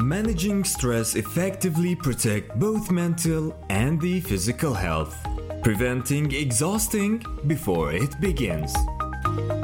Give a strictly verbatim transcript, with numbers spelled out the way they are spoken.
Managing stress effectively protects both mental and the physical health, preventing exhausting before it begins.